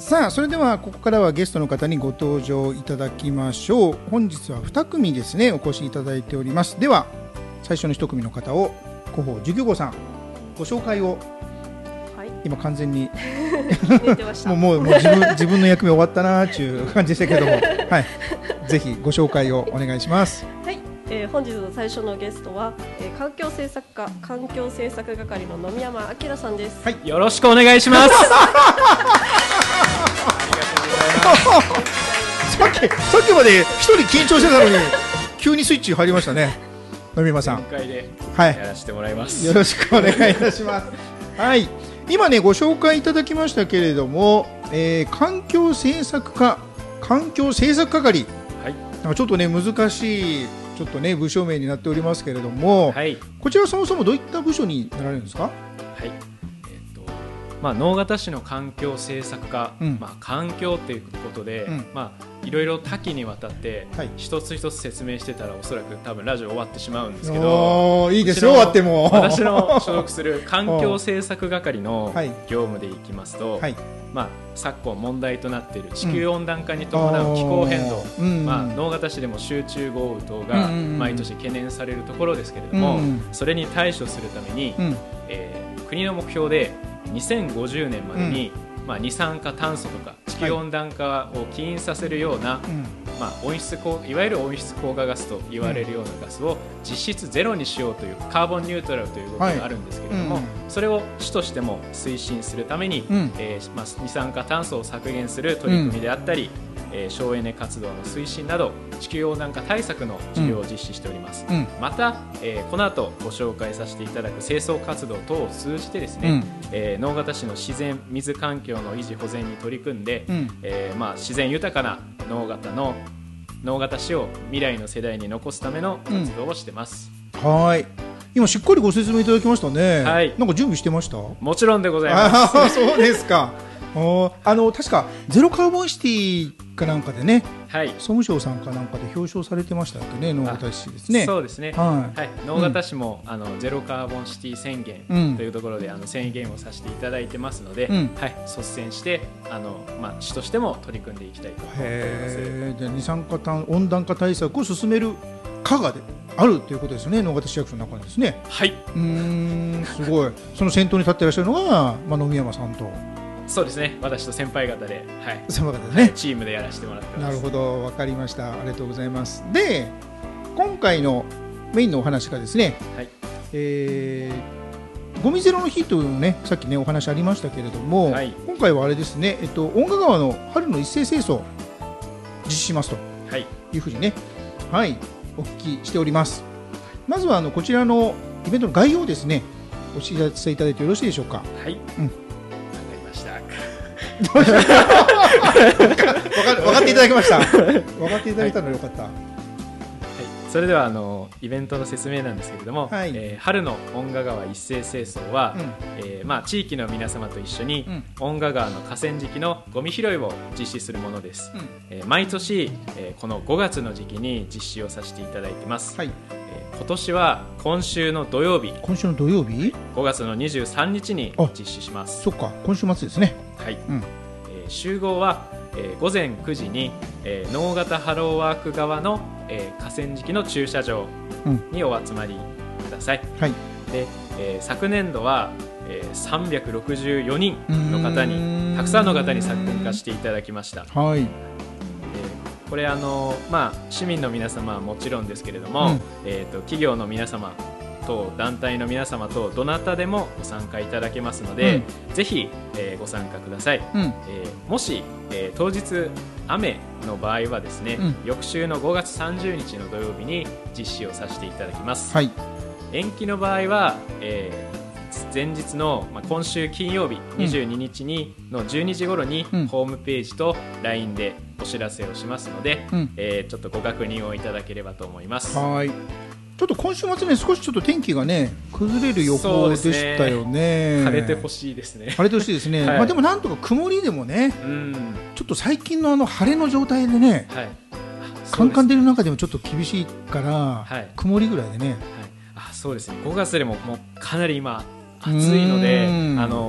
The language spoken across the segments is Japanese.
さあ、それではここからはゲストの方にご登場いただきましょう。本日は2組ですね、お越しいただいております。では最初の1組の方を広報授業後さんご紹介を、はい、今完全にもう自分の役目終わったなーっていう感じでしたけども、はい、ぜひご紹介をお願いします。 はい、本日の最初のゲストは、環境政策課環境政策係の野見山明さんです。 はい、よろしくお願いします。 さっきまで一人緊張してたのに急にスイッチ入りましたね。野見山さん、 今回でやらせてもらいます。 よろしくお願いいたします。はい、今ねご紹介いただきましたけれども、環境政策課環境政策係、はい、なんかちょっとね難しいちょっとね部署名になっておりますけれども、はい、こちらはそもそもどういった部署になられるんですか？はい、 直方市の環境政策課、環境ということで、いろいろ多岐にわたって、一つ一つ説明してたらおそらく多分ラジオ終わってしまうんですけど、 いいですよ終わっても。 私の所属する環境政策係の業務でいきますと、昨今問題となっている地球温暖化に伴う気候変動、直方市でも集中豪雨等が毎年懸念されるところですけれども、それに対処するために、国の目標で2050年までに、二酸化炭素とか地球温暖化を起因させるような、いわゆる温室効果ガスと言われるようなガスを実質ゼロにしようというカーボンニュートラルという動きがあるんですけれども、それを市としても推進するために、二酸化炭素を削減する取り組みであったり、省エネ活動の推進など地球温暖化対策の事業を実施しております。また、この後ご紹介させていただく清掃活動等を通じてですね、直方市の自然水環境の維持保全に取り組んで、自然豊かな直方市を未来の世代に残すための活動をしてます。 はい、今しっかりご説明いただきましたね。はい、なんか準備してました？ もちろんでございます。 そうですか。確かゼロカーボンシティかなんかでね、総務省さんかなんかで表彰されてましたっけね、直方市ですね。 そうですね。直方市もゼロカーボンシティ宣言というところで宣言をさせていただいてますので、率先して市としても取り組んでいきたいと思っております。 で、二酸化炭温暖化対策を進める課がであるということですね、直方市役所の中にですね。 はい。 すごい。その先頭に立っていらっしゃるのが野見山さんと。 そうですね、私と先輩方で、 先輩方でね、 チームでやらせてもらってます。 なるほど、わかりました。ありがとうございます。で、今回のメインのお話がですね、ゴミゼロの日というね、さっきねお話ありましたけれども、今回はあれですね、遠賀川の春の一斉清掃実施しますというふうにね、お聞きしております。まずはこちらのイベントの概要をですね、お知らせいただいてよろしいでしょうか。 はい。 分かっていただきました。分かっていただいたのよかった。 それではイベントの説明なんですけれども、春の遠賀川一斉清掃は、地域の皆様と一緒に、遠賀川の河川敷のゴミ拾いを実施するものです。毎年、この5月の時期に実施をさせていただいてます。今年は今週の土曜日、5月の23日に実施します。 そっか、今週末ですね。 集合は、午前9時に、直方ハローワーク側の、河川敷の駐車場にお集まりください。で、昨年度は、364人の方にたくさんの方に参加していただきました。これ市民の皆様はもちろんですけれども、企業の皆様と団体の皆様とどなたでもご参加いただけますので、ぜひ、ご参加ください。もし、当日雨の場合はですね、翌週の5月30日の土曜日に実施をさせていただきます。延期の場合は、前日の、今週金曜日22日にの12時頃に、ホームページと LINE でお知らせをしますので、ちょっとご確認をいただければと思います。 ちょっと今週末ね、少しちょっと天気がね崩れる予報でしたよね。 晴れてほしいですね。 晴れてほしいですね。でもなんとか曇りでもね、ちょっと最近の晴れの状態でね、カンカン出る中でもちょっと厳しいから、曇りぐらいでね。 そうですね。5月でももうかなり今暑いので、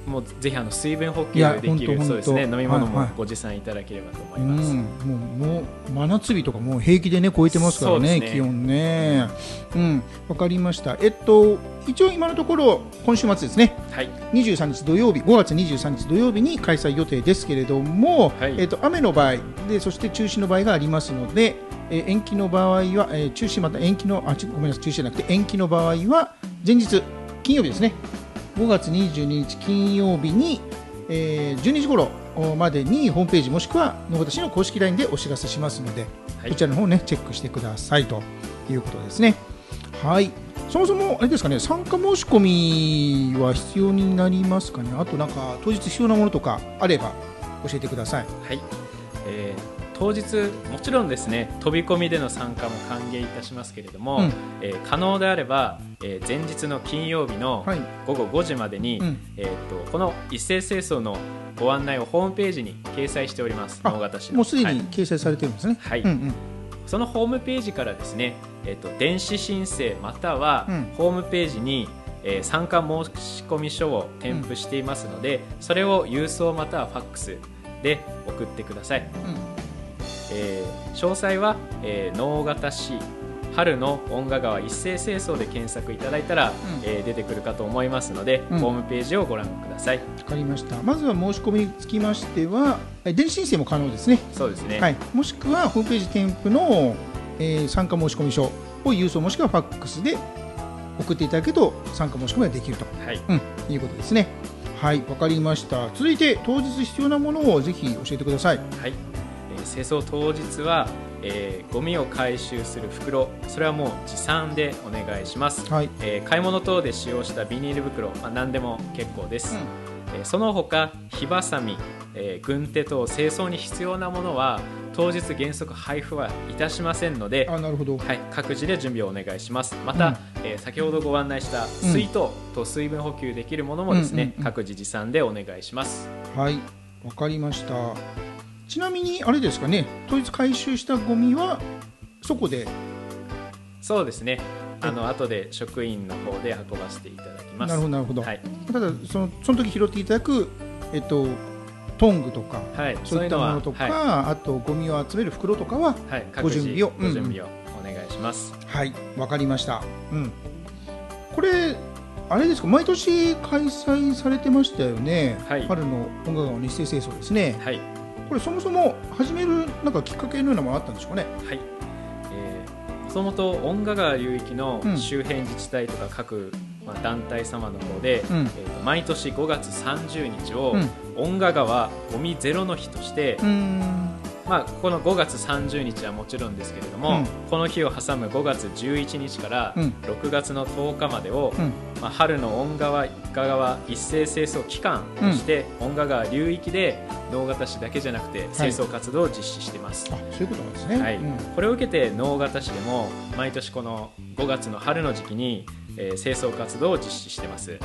もうぜひ水分補給できるそうですね、飲み物もご持参いただければと思います。 もう真夏日とかもう平気でね超えてますからね、気温ね。わかりました。一応今のところ今週末ですね、23日土曜日、5月23日土曜日に開催予定ですけれども、雨の場合で、そして中止の場合がありますので、延期の場合は、中止また延期のごめんなさい、中止じゃなくて延期の場合は前日金曜日ですね、5月22日金曜日に、12時頃までにホームページもしくは野方市の公式 LINE でお知らせしますので、こちらの方ねチェックしてくださいということですね。はい。そもそもあれですかね、参加申し込みは必要になりますかね。あとなんか当日必要なものとかあれば教えてください。 はい。当日もちろんですね、飛び込みでの参加も歓迎いたしますけれども、可能であれば、前日の金曜日の午後5時までに、この一斉清掃のご案内をホームページに掲載しております。直方市のもうすでに掲載されてるんですね。 はい。そのホームページからですね、電子申請またはホームページに、参加申込書を添付していますので、それを郵送またはファックスで送ってください。詳細は、直方市春の遠賀川一斉清掃で検索いただいたら、出てくるかと思いますので、ホームページをご覧ください。 わかりました。まずは申し込みにつきましては電子申請も可能ですね。 そうですね、 はい、もしくはホームページ添付の、参加申込書を郵送もしくはファックスで送っていただけると参加申し込みができると、いうことですね。はい、わかりました。続いて当日必要なものをぜひ教えてください。 はい、清掃当日は、ゴミを回収する袋、それはもう持参でお願いします。買い物等で使用したビニール袋、何でも結構です。その他火ばさみ、軍手等清掃に必要なものは当日原則配布はいたしませんので、 なるほど、 各自で準備をお願いします。また、先ほどご案内した水筒と水分補給できるものもですね、各自持参でお願いします。 はい、わかりました。ちなみにあれですかね、当日回収したゴミはそこで。 そうですね、後で職員の方で運ばせていただきます。 なるほどなるほど、ただその時拾っていただく、トングとか、そういったものとか、あとゴミを集める袋とかはご準備を、 お願いします。 はい、わかりました。これあれですか、毎年開催されてましたよね。春の遠賀川の一斉清掃ですね。これそもそも始めるなんかきっかけのようなものあったんでしょうかね。 もともと遠賀川流域の周辺自治体とか各、団体様の方で、毎年5月30日を遠賀川ゴミゼロの日として、この5月30日はもちろんですけれども、この日を挟む5月11日から6月の10日までを、春の遠賀川一斉清掃期間として、遠賀川流域で直方市だけじゃなくて清掃活動を実施しています。 そういうことなんですね。 これを受けて直方市でも毎年この5月の春の時期に、清掃活動を実施しています。で、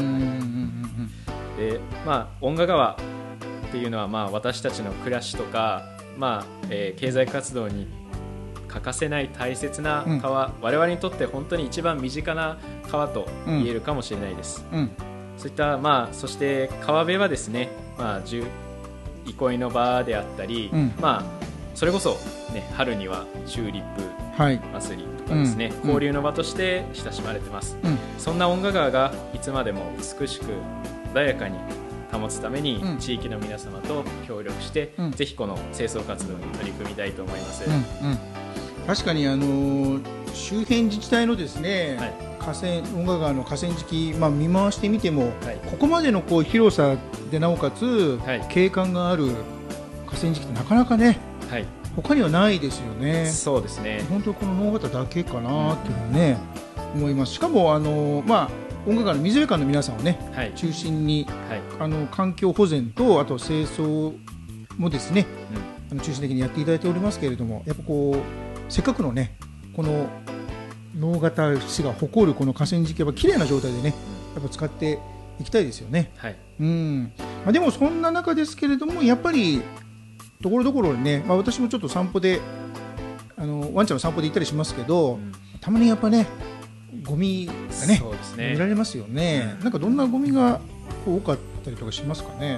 遠賀川っていうのは、私たちの暮らしとか、経済活動に欠かせない大切な川、我々にとって本当に一番身近な川と言えるかもしれないです。そういった、そして川辺はですね、憩いの場であったり、それこそ、春にはチューリップ祭りとかですね、交流の場として親しまれています。そんな遠賀川がいつまでも美しく穏やかに保つために、地域の皆様と協力して、ぜひこの清掃活動に取り組みたいと思います。 確かに周辺自治体のですね、遠賀川の河川敷、見回してみても、ここまでの広さでなおかつ、景観がある河川敷ってなかなかね、他にはないですよね。 そうですね。 本当この直方だけかなっていうね、思います。しかも遠賀川の水辺館の皆さんをね、中心に、環境保全とあと清掃もですね、中心的にやっていただいておりますけれども、やっぱせっかくのねこの直方市が誇るこの河川敷は綺麗な状態でね、やっぱ使っていきたいですよね。でもそんな中ですけれども、やっぱりところどころにね、私もちょっと散歩でワンちゃんの散歩で行ったりしますけど、たまにやっぱねゴミがね見られますよね。なんかどんなゴミが構多かったりとかしますかね。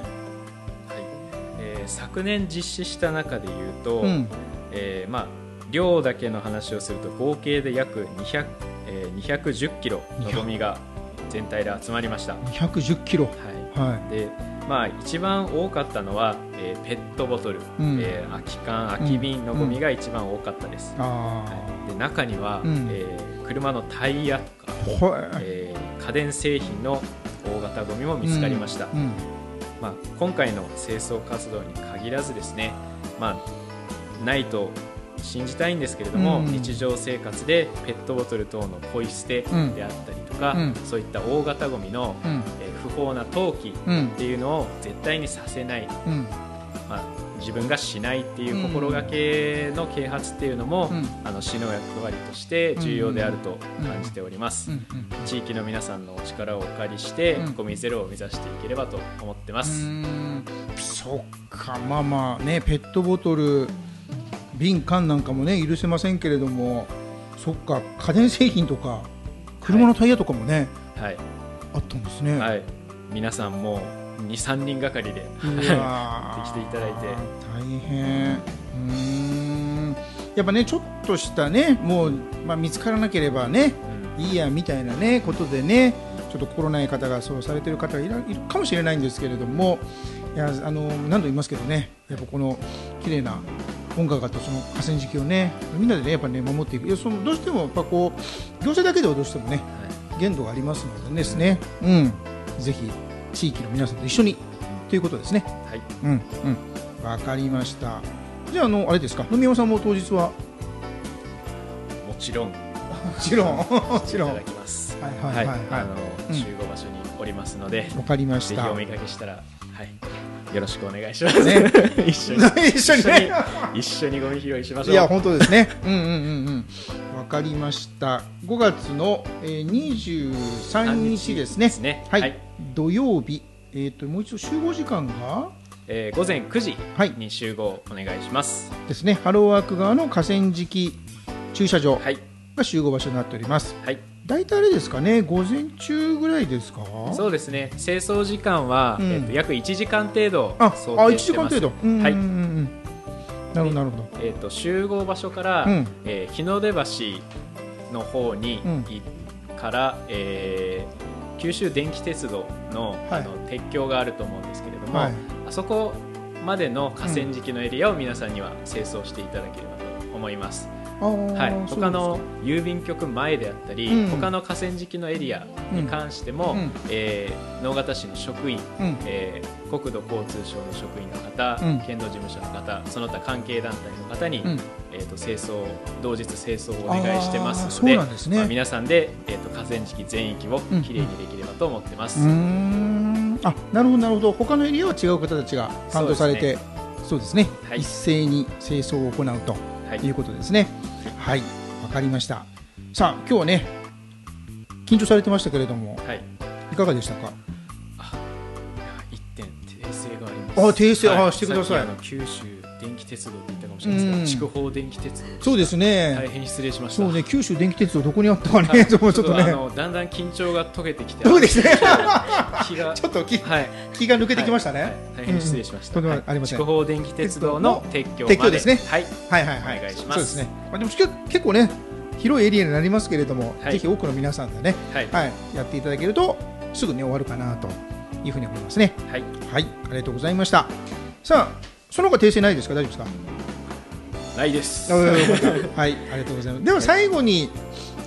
昨年実施した中でいうと、量だけの話をすると合計で約210キロのゴミが全体で集まりました。 210キロ、 で一番多かったのは、ペットボトル、空き缶空き瓶のゴミが一番多かったです。で中には、車のタイヤとか、家電製品の大型ゴミも見つかりました。今回の清掃活動に限らずですね、ないと信じたいんですけれども、日常生活でペットボトル等のポイ捨てであったりとか、そういった大型ゴミの、不法な投棄っていうのを絶対にさせない、自分がしないっていう心がけの啓発っていうのも、市の役割として重要であると感じております。地域の皆さんのお力をお借りしてゴミゼロを目指していければと思ってます。 そっか、ね、ペットボトル瓶缶なんかもね許せませんけれども、そっか、家電製品とか車のタイヤとかもね、あったんですね。 皆さんも2、3人がかりでできていただいて大変。やっぱね、ちょっとしたね、もう、見つからなければね、いいやみたいなねことでね、ちょっと心ない方がそうされている方がいるかもしれないんですけれども、いや何度も言いますけどね、やっぱこの綺麗な音楽とその河川敷をね、みんなでねやっぱね守っていく。どうしてもやっぱこう行政だけではどうしてもね、限度がありますのでですね、ぜひ地域の皆さんと一緒にということですね。わかりました。じゃああれですか、野宮さんも当日はもちろんいただきます。集合場所におりますので、 わかりました。 ぜひお見かけしたら、よろしくお願いします。一緒にゴミ拾いしましょう。 いや本当ですね。わかりました。5月の23日ですね。土曜日。もう一度集合時間が午前9時に集合お願いします。 ですね。ハローワーク側の河川敷駐車場が集合場所になっております。大体あれですかね、午前中ぐらいですか。 そうですね。清掃時間は、約1時間程度想定してます。 1時間程度。なるほど。集合場所から、日の出橋の方にから、九州電気鉄道の、鉄橋があると思うんですけれども、あそこまでの河川敷のエリアを皆さんには清掃していただければと思います。他の郵便局前であったり、他の河川敷のエリアに関しても、直方市の職員、国土交通省の職員の方、県の事務所の方、その他関係団体の方に、同日清掃をお願いしてますので、皆さんで、河川敷全域をきれいにできればと思ってます。 なるほど。他のエリアは違う方たちが担当されて、そうですね、一斉に清掃を行うということですね。わかりました。さあ今日はね緊張されてましたけれども、いかがでしたか。 一点訂正があります。 訂正、してください。 九州電気鉄道って言ったかもしれないですけど、筑豊電気鉄道。 そうですね。 大変失礼しました。 そうね、九州電気鉄道どこにあったかね。ちょっとね、 だんだん緊張が解けてきて、 そうですね。 気がちょっと気が抜けてきましたね。 大変失礼しました。 とんでもありません。 筑豊電気鉄道の撤去まで。 撤去ですね。 お願いします。 そうですね。でも結構ね広いエリアになりますけれども、ぜひ多くの皆さんでね、やっていただけるとすぐに終わるかなというふうに思いますね。ありがとうございました。さあその他訂正ないですか。大丈夫ですか。 ないです。 ありがとうございます。では最後に